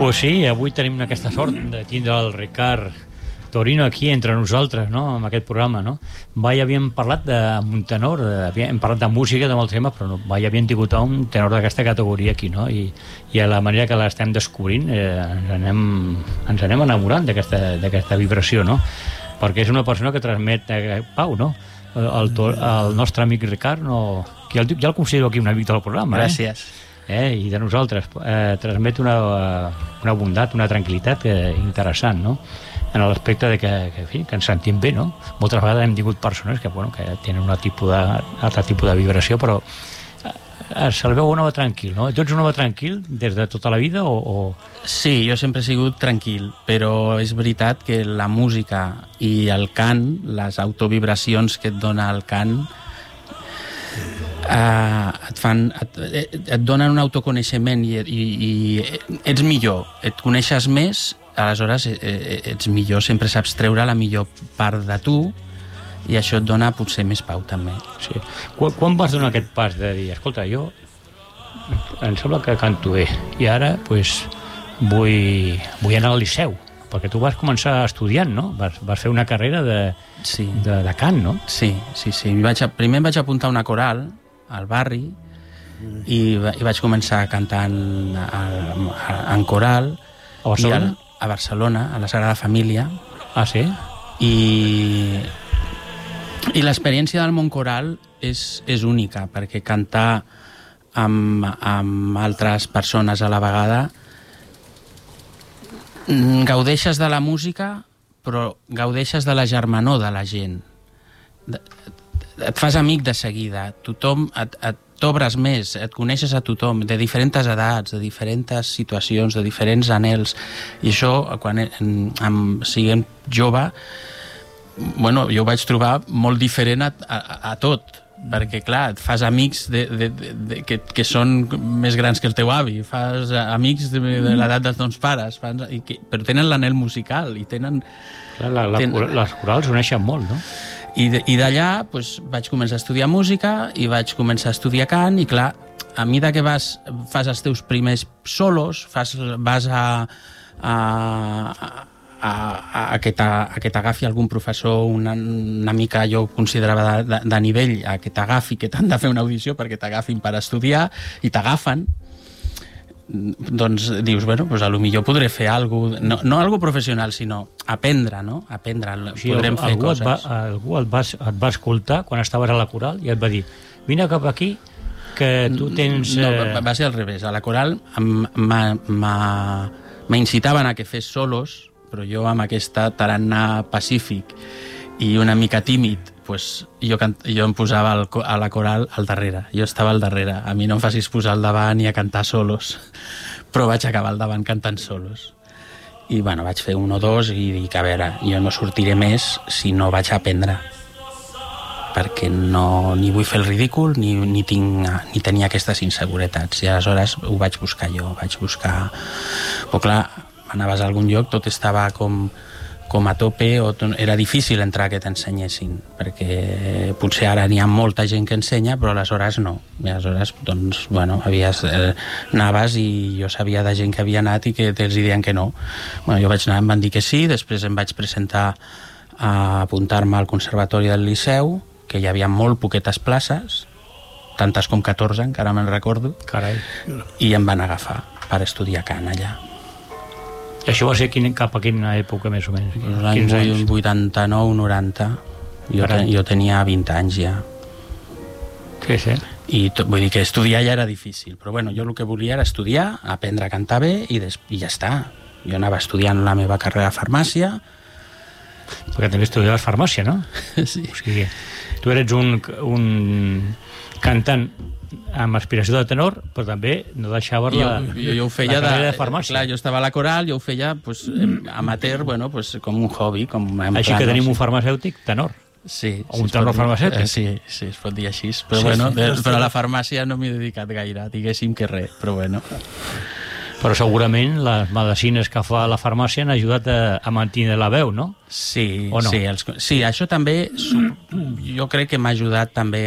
Pues sí, avui tenim aquesta sort de tindre el Ricard Torino aquí entre nosaltres, no?, en aquest programa, no? Mai havíem parlat amb un tenor, hem parlat de música, de molts temes, però mai havíem tingut un tenor d'aquesta categoria aquí, no? I a la manera que l'estem descobrint ens anem enamorant d'aquesta vibració, no? Perquè és una persona que transmet pau, no? El nostre amic Ricard, ja el considero aquí un amic del programa. Gràcies. I de nosaltres transmet una bondat, una tranquil·litat interessant, no? En l'aspecte de que ens sentim bé, no? Moltes vegades hem tingut persones que tenen un altre tipus de vibració, però se'l veu un home tranquil, no? Tu ets un home tranquil des de tota la vida o...? Sí, jo sempre he sigut tranquil, però és veritat que la música i el cant, les autovibracions que et dona el cant, et donen un autoconeixement i ets millor, et coneixes més, aleshores ets millor, sempre saps treure la millor part de tu i això et dona potser més pau també. Sí. Quan vas donar aquest pas de dir, escolta, jo em sembla que canto bé i ara vull anar al Liceu? Perquè tu vas començar estudiant, no? Vas fer una carrera de cant, no? Sí. Primer em vaig apuntar a una coral al barri i vaig començar cantant en coral a Barcelona? A Barcelona, a la Sagrada Família. Ah, sí? I l'experiència del món coral és única, perquè cantar amb altres persones a la vegada gaudeixes de la música, però gaudeixes de la germanor de la gent. Et fas amic de seguida, tothom t'obres més, et coneixes a tothom, de diferents edats, de diferents situacions, de diferents anhels, i això, quan siguem jove, jo ho vaig trobar molt diferent a tot, perquè, clar, et fas amics que són més grans que el teu avi, fas amics de l'edat dels teus pares, però tenen l'anhel musical i tenen... Les corals uneixen molt, no? I d'allà vaig començar a estudiar música i vaig començar a estudiar cant i, clar, a mesura que fas els teus primers solos, vas a que t'agafi algun professor una mica, jo considerava de nivell, a que t'agafi, que t'han de fer una audició perquè t'agafin per estudiar i t'agafen, doncs dius, a lo millor podré fer alguna cosa, no algo professional, sinó aprendre, no? Podrem fer coses. Algú et va escoltar quan estaves a la coral i et va dir, vine cap aquí, que tu tens... No, va ser al revés. A la coral m'incitaven a que fes solos, però jo amb aquesta tarannà pacífic i una mica tímid, jo em posava a la coral al darrere. Jo estava al darrere. A mi no em facis posar al davant i a cantar solos. Però vaig acabar al davant cantant solos. I, vaig fer un o dos i dic, a veure, jo no sortiré més si no vaig aprendre. Perquè ni vull fer el ridícul ni tenia aquestes inseguretats. I aleshores ho vaig buscar jo. Però clar, anaves a algun lloc, tot estava com a tope, era difícil entrar que t'ensenyessin, perquè potser ara n'hi ha molta gent que ensenya, però aleshores no. I aleshores, anaves i jo sabia de gent que havia anat i que els deien que no. Jo vaig anar, em van dir que sí, després em vaig presentar a apuntar-me al Conservatori del Liceu, que hi havia molt poquetes places, tantes com 14, encara me'n recordo. Carai. I em van agafar per estudiar cant allà. I això va ser cap a quina època, més o menys? L'any 89-90. Jo tenia 20 anys ja. Sí. I vull dir que estudiar ja era difícil, però jo el que volia era estudiar, aprendre a cantar bé i ja està. Jo anava estudiant la meva carrera de farmàcia. Perquè també estudiaves farmàcia, no? Sí. O sigui, tu eres un cantant amb aspiració de tenor, però també no deixaves la carrera de farmàcia. Clar, jo estava a la coral, jo ho feia amateur, com un hobby. Així que tenim un farmacèutic tenor. Sí. O un tenor farmacèutic. Sí, es pot dir així. Però a la farmàcia no m'he dedicat gaire, diguéssim que res, però Però segurament les medicines que fa la farmàcia han ajudat a mantenir la veu, no? Sí, o no? Sí, això també jo crec que m'ha ajudat també